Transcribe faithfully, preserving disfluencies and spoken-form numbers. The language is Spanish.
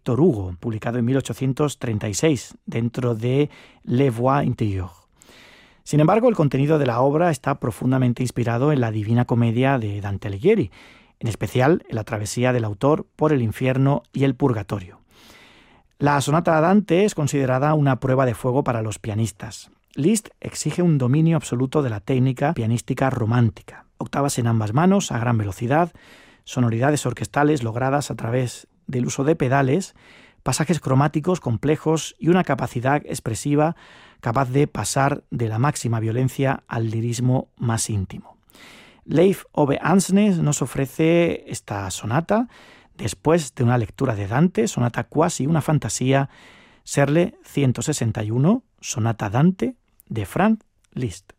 Víctor Hugo, publicado en mil ochocientos treinta y seis, dentro de Les Voix intérieures. Sin embargo, el contenido de la obra está profundamente inspirado en la Divina Comedia de Dante Alighieri, en especial en la travesía del autor por el infierno y el purgatorio. La sonata a Dante es considerada una prueba de fuego para los pianistas. Liszt exige un dominio absoluto de la técnica pianística romántica, octavas en ambas manos a gran velocidad, sonoridades orquestales logradas a través del uso de pedales, pasajes cromáticos complejos y una capacidad expresiva capaz de pasar de la máxima violencia al lirismo más íntimo. Leif Ove Andsnes nos ofrece esta sonata después de una lectura de Dante, sonata quasi una fantasía, Serle ciento sesenta y uno, sonata Dante, de Franz Liszt.